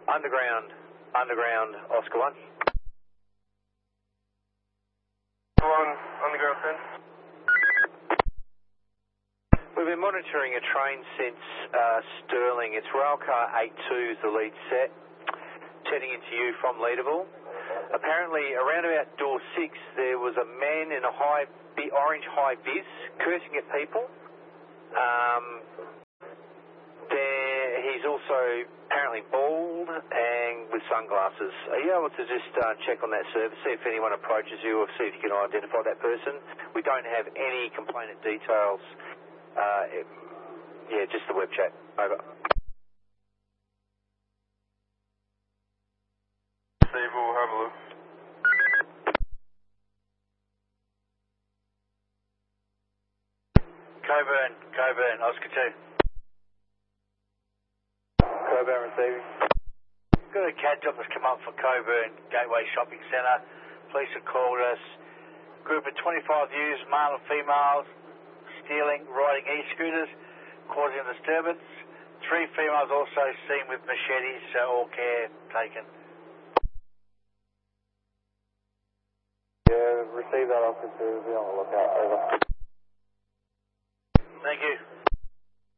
Underground, Oscar 1. Underground 10. We've been monitoring a train since Stirling. It's railcar 82 is the lead set, heading into you from Leederville. Apparently, around about door 6, there was a man in a orange high-vis cursing at people. He's also apparently bald and with sunglasses. Are you able to just check on that service, see if anyone approaches you, or see if you can identify that person? We don't have any complainant details. Yeah, just the web chat. Over. Steve, we'll have a look. Coburn, Oscar 2. Coburn receiving. Got a CAD job that's come up for Coburn Gateway Shopping Centre. Police have called us. Group of 25 youths, male and females, stealing, riding e-scooters, causing a disturbance. 3 females also seen with machetes, so all care taken. Yeah, receive that, Oscar 2. Be on the lookout. Over. Thank you.